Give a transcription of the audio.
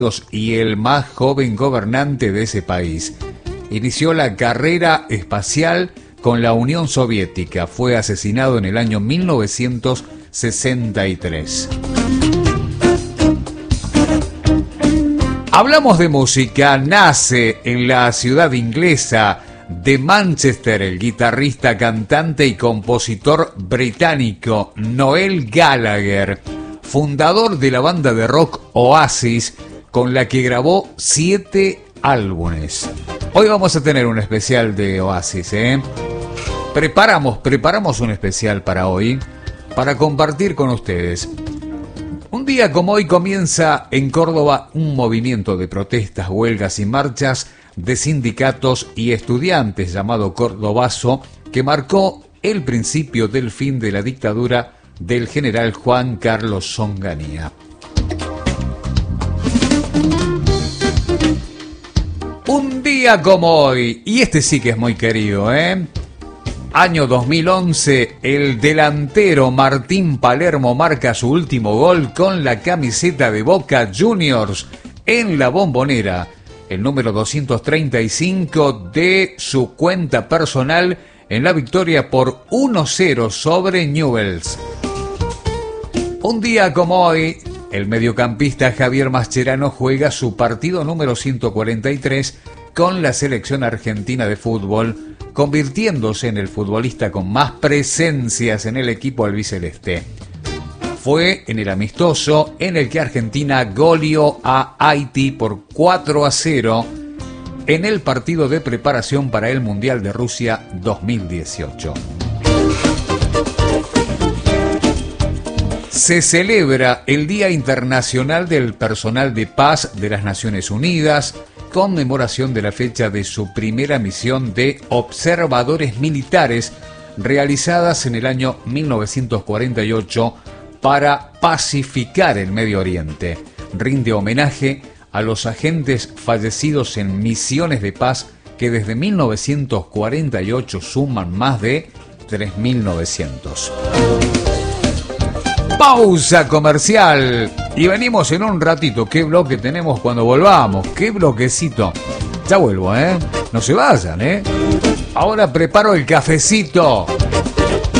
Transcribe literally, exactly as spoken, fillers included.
y el más joven gobernante de ese país. Inició la carrera espacial con la Unión Soviética. Fue asesinado en el año mil novecientos sesenta y tres. Hablamos de música. Nace en la ciudad inglesa de Manchester el guitarrista, cantante y compositor británico Noel Gallagher, fundador de la banda de rock Oasis, con la que grabó siete álbumes. Hoy vamos a tener un especial de Oasis, ¿eh? Preparamos, preparamos un especial para hoy, para compartir con ustedes. Un día como hoy comienza en Córdoba un movimiento de protestas, huelgas y marchas de sindicatos y estudiantes llamado Cordobazo, que marcó el principio del fin de la dictadura del general Juan Carlos Onganía. Un día como hoy, y este sí que es muy querido, ¿eh? Año dos mil once, el delantero Martín Palermo marca su último gol con la camiseta de Boca Juniors en la Bombonera, el número doscientos treinta y cinco de su cuenta personal en la victoria por uno cero sobre Newell's. Un día como hoy, el mediocampista Javier Mascherano juega su partido número ciento cuarenta y tres con la selección argentina de fútbol, convirtiéndose en el futbolista con más presencias en el equipo albiceleste. Fue en el amistoso en el que Argentina goleó a Haití por cuatro a cero en el partido de preparación para el Mundial de Rusia dos mil dieciocho. Se celebra el Día Internacional del Personal de Paz de las Naciones Unidas, conmemoración de la fecha de su primera misión de observadores militares realizadas en el año mil novecientos cuarenta y ocho para pacificar el Medio Oriente. Rinde homenaje a los agentes fallecidos en misiones de paz que desde mil novecientos cuarenta y ocho suman más de tres mil novecientos. Pausa comercial y venimos en un ratito. ¿Qué bloque tenemos cuando volvamos? ¿Qué bloquecito? Ya vuelvo, ¿eh? No se vayan, ¿eh? Ahora preparo el cafecito.